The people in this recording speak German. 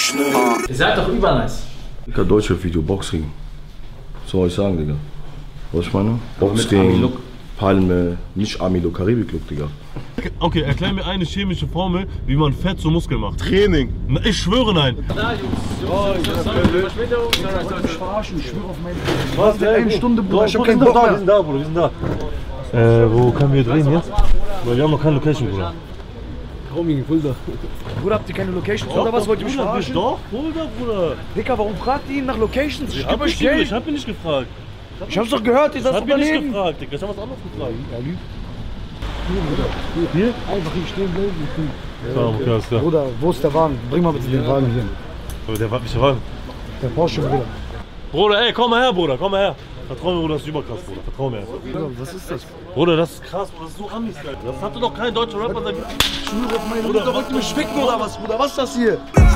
Ihr seid doch übernice. Digga, Deutschrap-Video, Boxring. Was soll ich sagen, Digga? Was ich meine? Boxring, Palme, nicht Army-Look, Karibik-Look, Digga. Okay, erklär mir eine chemische Formel, wie man Fett zu Muskeln macht. Training. Na, ich schwöre nein. Da, Jungs. Ich verarschen, ich schwöre auf meine. Was? Eine Stunde, Bruder. Ich hab keinen Wir Bock mehr. sind da, Bruder, wir sind da. Wo können wir drehen jetzt? Weil wir haben noch keine Location, Bruder. Bruder, habt ihr keine Locations oder was? Wollt ihr mich verarschen? Doch, Bruder, Bruder. Dicker, warum fragt ihr ihn nach Locations? Ich geb euch Ich Geld. hab ihn nicht gefragt. Ich hab's doch gehört, ihr Ich seid hab ihn nicht Unternehmen. gefragt, Digga. Ich hab was anderes gefragt. Er lügt. Hier? Einfach hier stehen bleiben. Ja, okay, alles klar. Bruder, wo ist der Wagen? Bring mal bitte den Wagen hier. Aber der war nicht Wagen. Der Porsche, Bruder. Bruder, ey, komm mal her, Bruder, komm mal her. Vertrau mir, Bruder, das ist überkrass, Bruder. Vertrau mir. Bruder, was ist das? Bruder, das ist krass, Bruder, das ist so Amis, Alter. Das hatte doch kein deutscher Rapper seit. Ich schwöre auf meine Bruder, wollt ihr mich ficken oder was, Bruder? Was ist das hier?